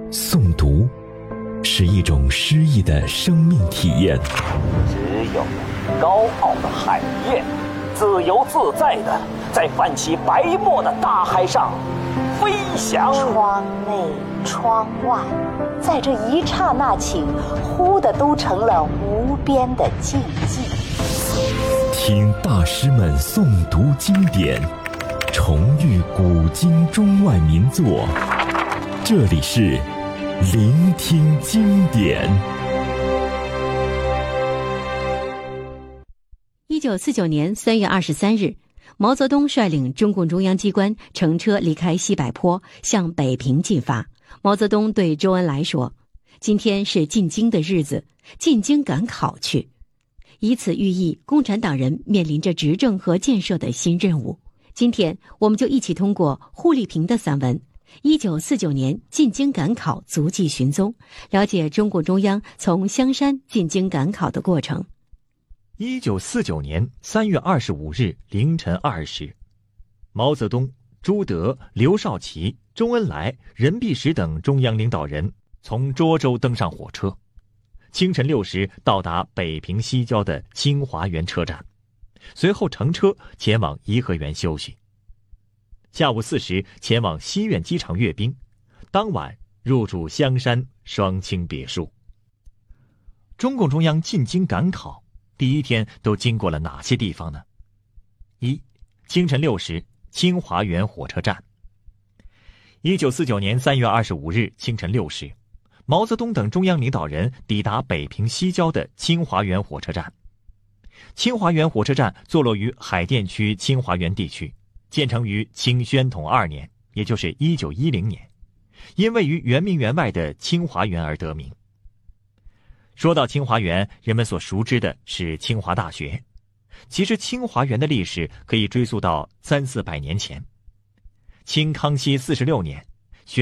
诵读是一种诗意的生命体验。 只有高傲的海燕，自由自在地在泛起白沫的大海上飞翔。 窗内窗外，在这一刹那间，忽的都成了无边的静寂。 听大师们诵读经典，重遇古今中外名作。这里是聆听经典。 1949年3月23日，毛泽东率领中共中央机关乘车离开西柏坡，向北平进发。毛泽东对周恩来说：“今天是进京的日子，进京赶考去。”以此寓意共产党人面临着执政和建设的新任务。今天我们就一起通过胡立平的散文《1949年进京赶考足迹寻踪》，了解中共中央从香山进京赶考的过程。 1949年3月25日凌晨2时，毛泽东、朱德、刘少奇、周恩来、任弼时等中央领导人从涿州登上火车，清晨6时到达北平西郊的清华园车站，随后乘车前往颐和园休息。下午4时前往西苑机场阅兵，当晚入住香山双清别墅。中共中央进京赶考第一天都经过了哪些地方呢？1. 清晨6时，清华园火车站。1949年3月25日清晨6时，毛泽东等中央领导人抵达北平西郊的清华园火车站。清华园火车站坐落于海淀区清华园地区，建成于清宣统2年，也就是1910年，因位于圆明园外的清华园而得名。说到清华园，人们所熟知的是清华大学。其实清华园的历史可以追溯到300-400年前。清康熙46年，